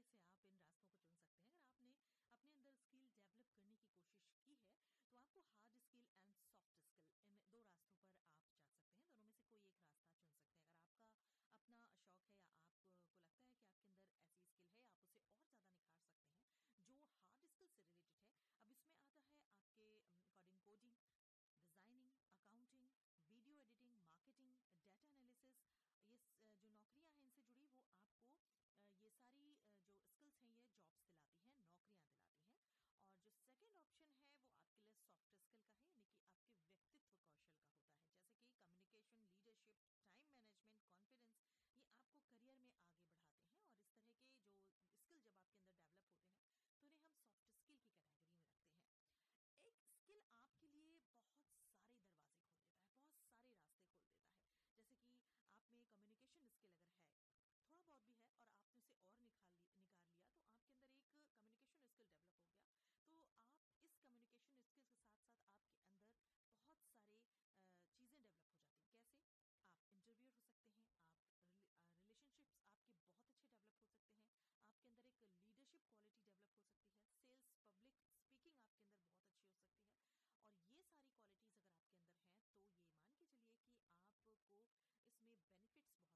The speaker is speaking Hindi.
से आप इन रास्तों को चुन सकते हैं। अगर आपने अपने अंदर स्किल डेवलप करने की कोशिश की है, तो आपको hard skill and soft skill in 2 रास्तों पर आप जा सकते हैं। दोनों में से कोई एक रास्ता चुन सकते हैं। अगर आपका अपना शौक है या आपको लगता है कि आपके अंदर ऐसी स्किल है, आप उसे और ज़्यादा निखार सकते हैं, जो हार्ड स्किल से रिलेटेड है। अब इसमें आता है आपके coding coding, designing, accounting, video editing, marketing, data analysis. जो नौकरियां हैं इनसे जुड़ी, वो आपको ये सारी जो स्किल्स हैं ये जॉब्स दिलाती हैं, नौकरियां दिलाती हैं। और जो सेकंड ऑप्शन है वो आपके लिए सॉफ्ट स्किल का है, यानी कि आपके व्यक्तित्व कौशल का होता है, जैसे कि communication, leadership, time management, confidence. ये आपको करियर में आगे बढ़ाते हैं। और इस तरह के जो स्किल जब आपके अंदर डेवलप होते हैं, तो उन्हें हम सॉफ्ट स्किल की कैटेगरी में रखते हैं। एक स्किल आपके लिए बहुत सारे दरवाजे खोल देता है, बहुत सारे रास्ते खोल देता है। जैसे कि आप में कम्युनिकेशन स्किल अगर है, थोड़ा बहुत भी है, और आपने उसे और निकाल लिया, तो आपके अंदर एक कम्युनिकेशन स्किल डेवलप हो गया। तो आप इस कम्युनिकेशन स्किल के साथ साथ आपके अंदर बहुत सारे चीज़ें डेवलप हो जाती हैं। कैसे? आप इंटरव्यूअर हो सकते हैं, आप रिलेशनशिप्स आपके बहुत अच्छे डेवलप हो सकते हैं, आपके अंदर एक लीडरशिप क्वालिटी डेवलप हो सकती है, सेल्स, पब्लिक स्पीकिंग आपके अंदर बहुत अच्छी हो सकती है। और ये सारी क्वालिटीज़ अगर आपके अंदर हैं, तो ये मान के चलिए कि आपको इसमें बेनिफिट्स